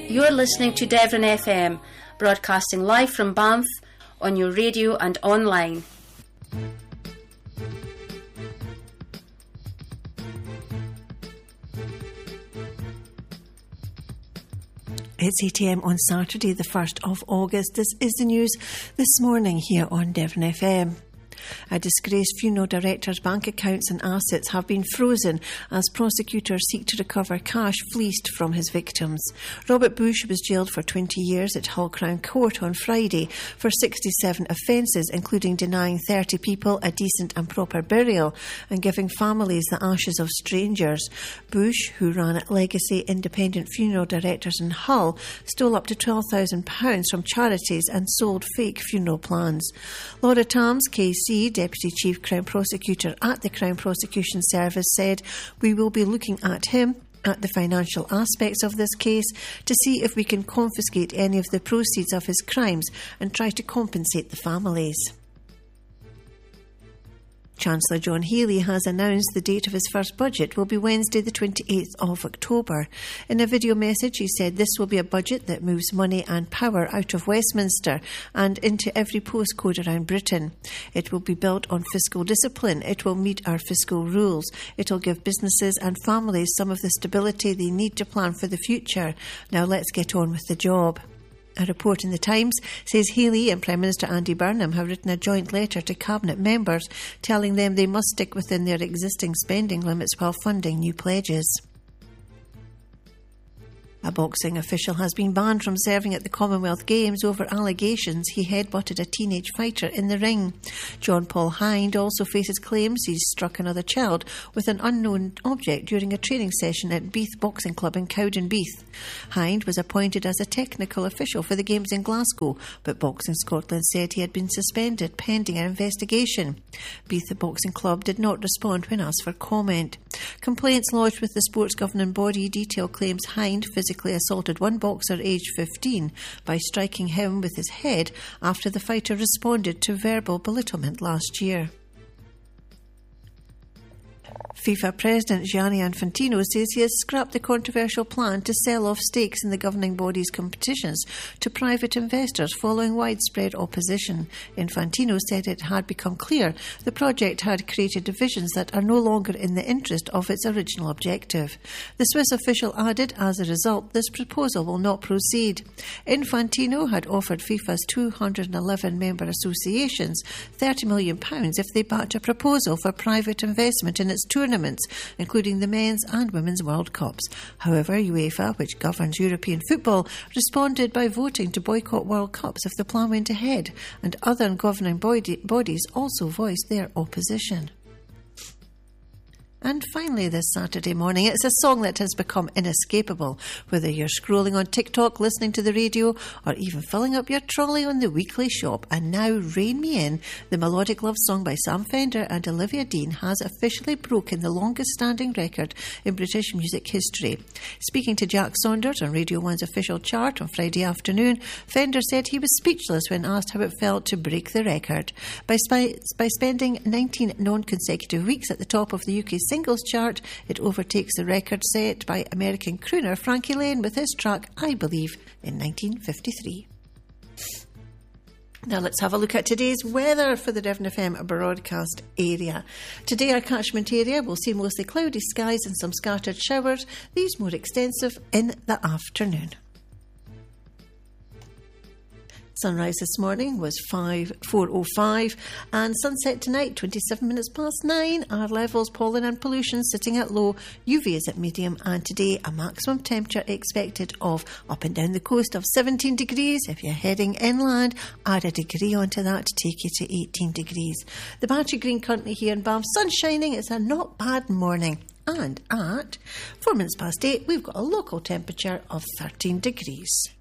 You're listening to Devon FM, broadcasting live from Banff on your radio and online. It's 8 a.m. on Saturday, the 1st of August. This is the news this morning here on Devon FM. A disgraced funeral director's bank accounts and assets have been frozen as prosecutors seek to recover cash fleeced from his victims. Robert Bush was jailed for 20 years at Hull Crown Court on Friday for 67 offences, including denying 30 people a decent and proper burial and giving families the ashes of strangers. Bush, who ran Legacy Independent Funeral Directors in Hull, stole up to £12,000 from charities and sold fake funeral plans. Laura Tams, KC, Deputy Chief Crown Prosecutor at the Crown Prosecution Service, said, "We will be looking at him, at the financial aspects of this case, to see if we can confiscate any of the proceeds of his crimes and try to compensate the families." Chancellor John Healey has announced the date of his first budget will be Wednesday the 28th of October. In a video message, he said this will be a budget that moves money and power out of Westminster and into every postcode around Britain. It will be built on fiscal discipline. It will meet our fiscal rules. It will give businesses and families some of the stability they need to plan for the future. Now let's get on with the job. A report in The Times says Healey and Prime Minister Andy Burnham have written a joint letter to Cabinet members telling them they must stick within their existing spending limits while funding new pledges. A boxing official has been banned from serving at the Commonwealth Games over allegations he headbutted a teenage fighter in the ring. John Paul Hind also faces claims he struck another child with an unknown object during a training session at Beath Boxing Club in Cowdenbeath. Hind was appointed as a technical official for the Games in Glasgow, but Boxing Scotland said he had been suspended pending an investigation. Beath Boxing Club did not respond when asked for comment. Complaints lodged with the sports governing body detail claims Hind physically assaulted one boxer aged 15 by striking him with his head after the fighter responded to verbal belittlement last year. FIFA President Gianni Infantino says he has scrapped the controversial plan to sell off stakes in the governing body's competitions to private investors following widespread opposition. Infantino said it had become clear the project had created divisions that are no longer in the interest of its original objective. The Swiss official added, as a result, this proposal will not proceed. Infantino had offered FIFA's 211 member associations £30 million if they backed a proposal for private investment in its tournaments, including the Men's and Women's World Cups. However, UEFA, which governs European football, responded by voting to boycott World Cups if the plan went ahead, and other governing bodies also voiced their opposition. And finally this Saturday morning, it's a song that has become inescapable. Whether you're scrolling on TikTok, listening to the radio, or even filling up your trolley on the weekly shop. And now Rein Me In, the melodic love song by Sam Fender and Olivia Dean, has officially broken the longest standing record in British music history. Speaking to Jack Saunders on Radio 1's official chart on Friday afternoon, Fender said he was speechless when asked how it felt to break the record. By spending 19 non-consecutive weeks at the top of the UK singles chart, it overtakes the record set by American crooner Frankie Lane with his track I Believe in 1953. Now let's have a look at today's weather for the Devon FM broadcast area. Today our catchment area will see mostly cloudy skies and some scattered showers, these more extensive in the afternoon. Sunrise this morning was 4:05 and sunset tonight 27 minutes past 9. Our levels, pollen and pollution sitting at low, UV is at medium, and today a maximum temperature expected of up and down the coast of 17 degrees. If you're heading inland, add a degree onto that to take you to 18 degrees. The Bantry Green currently here in Banff, sun shining, it's a not bad morning. And at 4 minutes past 8 we've got a local temperature of 13 degrees.